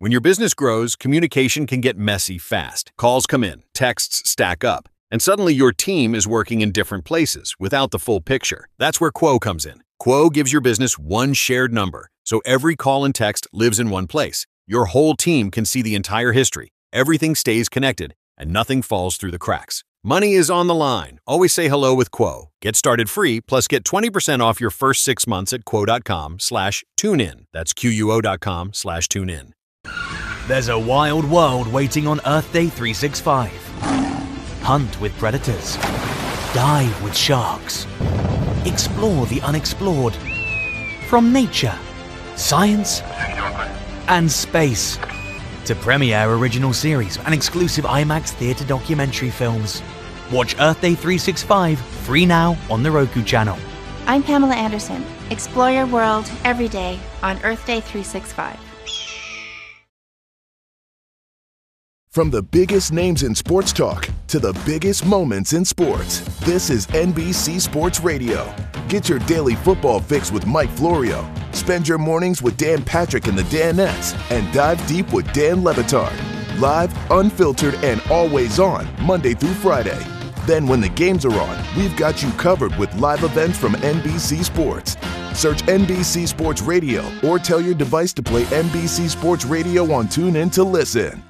When your business grows, communication can get messy fast. Calls come in, texts stack up, and suddenly your team is working in different places without the full picture. That's where Quo comes in. Quo gives your business one shared number, so every call and text lives in one place. Your whole team can see the entire history. Everything stays connected, and nothing falls through the cracks. Money is on the line. Always say hello with Quo. Get started free, plus get 20% off your first 6 months at quo.com/tunein. That's quo.com/tunein. There's a wild world waiting on Earth Day 365. Hunt with predators. Dive with sharks. Explore the unexplored. From nature, science, and space. To premiere original series and exclusive IMAX theater documentary films. Watch Earth Day 365 free now on the Roku channel. I'm Pamela Anderson. Explore your world every day on Earth Day 365. From the biggest names in sports talk to the biggest moments in sports, this is NBC Sports Radio. Get your daily football fix with Mike Florio. Spend your mornings with Dan Patrick and the Danettes, and dive deep with Dan Le Batard. Live, unfiltered, and always on, Monday through Friday. Then when the games are on, we've got you covered with live events from NBC Sports. Search NBC Sports Radio or tell your device to play NBC Sports Radio on TuneIn to listen.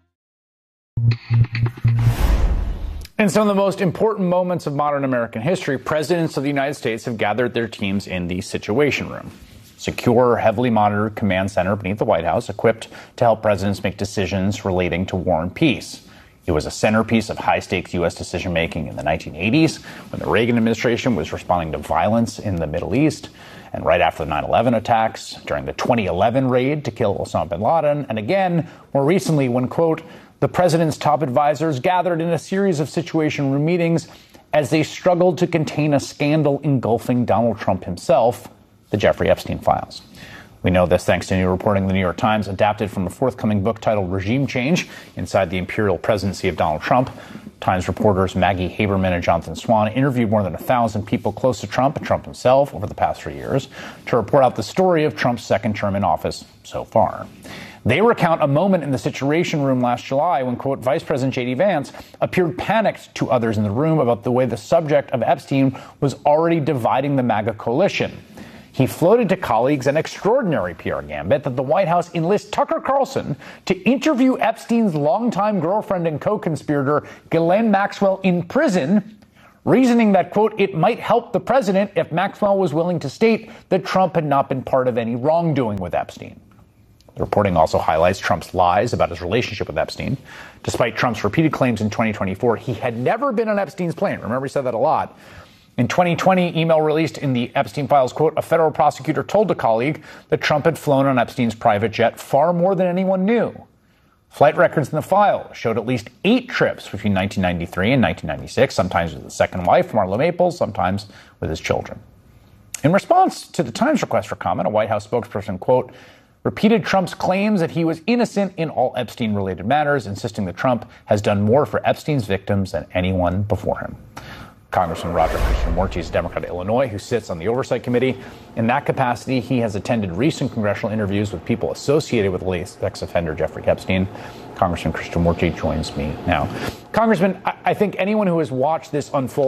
In some of the most important moments of modern American history, presidents of the United States have gathered their teams in the Situation Room. Secure, heavily monitored command center beneath the White House, equipped to help presidents make decisions relating to war and peace. It was a centerpiece of high-stakes U.S. decision-making in the 1980s, when the Reagan administration was responding to violence in the Middle East, and right after the 9/11 attacks, during the 2011 raid to kill Osama bin Laden, and again, more recently, when, quote, the president's top advisors gathered in a series of Situation Room meetings as they struggled to contain a scandal engulfing Donald Trump himself, the Jeffrey Epstein files. We know this thanks to new reporting in the New York Times, adapted from a forthcoming book titled Regime Change, Inside the Imperial Presidency of Donald Trump. Times reporters Maggie Haberman and Jonathan Swan interviewed more than 1,000 people close to Trump and Trump himself over the past 3 years to report out the story of Trump's second term in office so far. They recount a moment in the Situation Room last July when, quote, Vice President J.D. Vance appeared panicked to others in the room about the way the subject of Epstein was already dividing the MAGA coalition. He floated to colleagues an extraordinary PR gambit that the White House enlist Tucker Carlson to interview Epstein's longtime girlfriend and co-conspirator Ghislaine Maxwell in prison, reasoning that, quote, it might help the president if Maxwell was willing to state that Trump had not been part of any wrongdoing with Epstein. The reporting also highlights Trump's lies about his relationship with Epstein. Despite Trump's repeated claims in 2024, he had never been on Epstein's plane. Remember, he said that a lot. In 2020, email released in the Epstein files, quote, a federal prosecutor told a colleague that Trump had flown on Epstein's private jet far more than anyone knew. Flight records in the file showed at least 8 trips between 1993 and 1996, sometimes with his second wife, Marla Maples, sometimes with his children. In response to the Times request for comment, a White House spokesperson, quote, repeated Trump's claims that he was innocent in all Epstein-related matters, insisting that Trump has done more for Epstein's victims than anyone before him. Congressman Roger Krishnamurti is a Democrat of Illinois who sits on the Oversight Committee. In that capacity, he has attended recent congressional interviews with people associated with late sex offender Jeffrey Epstein. Congressman Krishnamurti joins me now. Congressman, I think anyone who has watched this unfold